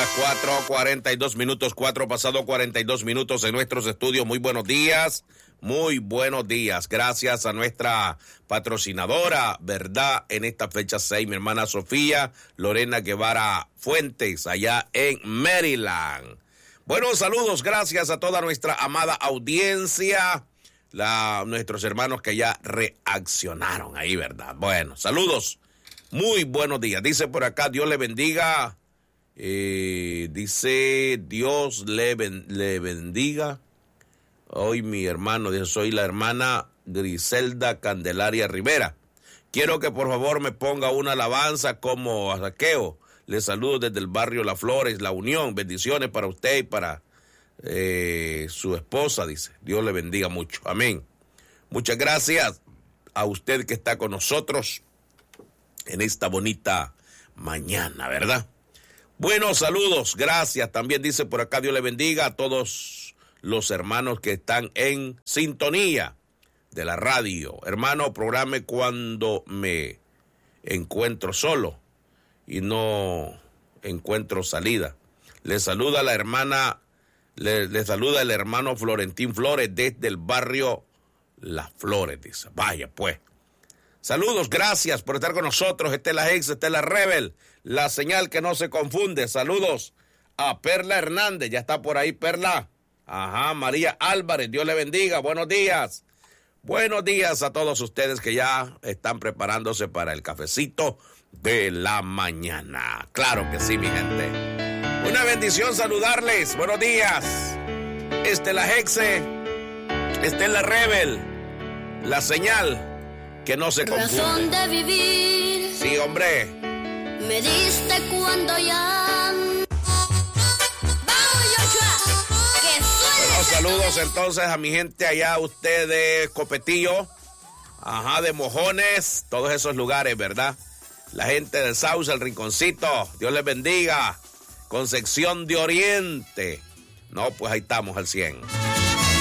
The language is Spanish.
4:42 minutos, 4 pasado 42 minutos en nuestros estudios. Muy buenos días, muy buenos días. Gracias a nuestra patrocinadora, ¿verdad? En esta fecha 6, mi hermana Sofía Lorena Guevara Fuentes, allá en Maryland. Buenos saludos, gracias a toda nuestra amada audiencia, nuestros hermanos que ya reaccionaron ahí, ¿verdad? Bueno, saludos, muy buenos días. Dice por acá, Dios le bendiga. Dice, Dios le bendiga. Hoy mi hermano, dice, soy la hermana Griselda Candelaria Rivera. Quiero que por favor me ponga una alabanza como a Saqueo. Le saludo desde el barrio Las Flores, La Unión. Bendiciones para usted y para su esposa, dice. Dios le bendiga mucho. Amén. Muchas gracias a usted que está con nosotros en esta bonita mañana, ¿verdad? Buenos saludos, gracias. También dice por acá, Dios le bendiga a todos los hermanos que están en sintonía de la radio. Hermano, programe cuando me encuentro solo y no encuentro salida. Le saluda la hermana, le saluda el hermano Florentín Flores desde el barrio Las Flores, dice. Vaya pues. Saludos, gracias por estar con nosotros. Esta es la Hex, esta es la Rebel, la señal que no se confunde. Saludos a Perla Hernández, ya está por ahí Perla. Ajá, María Álvarez, Dios le bendiga, buenos días. Buenos días a todos ustedes que ya están preparándose para el cafecito de la mañana. Claro que sí, mi gente. Una bendición saludarles, buenos días. Esta es la Hexe, esta es la Rebel, la señal que no se confunde. Razón de vivir. Sí, hombre. Me diste cuando ya. Vamos, Joshua. Que suene. Bueno, saludos entonces a mi gente allá, ustedes, Copetillo, ajá, de Mojones, todos esos lugares, ¿verdad? La gente del Sauce, el Rinconcito, Dios les bendiga. Concepción de Oriente. No, pues ahí estamos al 100.